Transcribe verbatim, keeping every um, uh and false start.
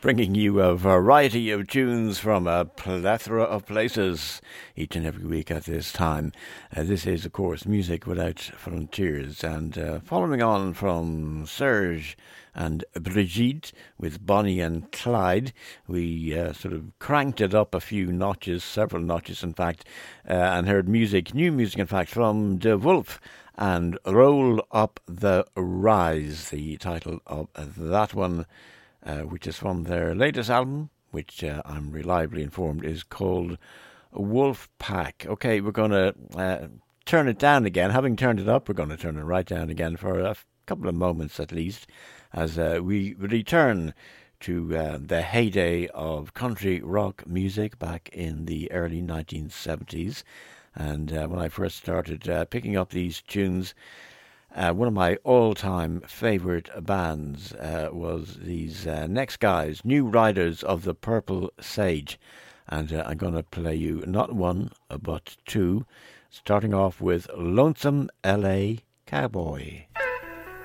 bringing you a variety of tunes from a plethora of places each and every week at this time. Uh, this is, of course, Music Without Frontiers, and uh, following on from Serge and Brigitte with Bonnie and Clyde, we uh, sort of cranked it up a few notches, several notches in fact, uh, and heard music, new music in fact, from De Wolf and Roll Up the Rise, the title of that one, uh, which is from their latest album, which uh, I'm reliably informed is called Wolf Pack. Okay, we're going to uh, turn it down again. Having turned it up, we're going to turn it right down again for a f- couple of moments at least, as uh, we return to uh, the heyday of country rock music back in the early nineteen seventies. And uh, when I first started uh, picking up these tunes, uh, one of my all-time favourite bands uh, was these uh, next guys, New Riders of the Purple Sage. And uh, I'm going to play you not one, but two, starting off with Lonesome L A Cowboy.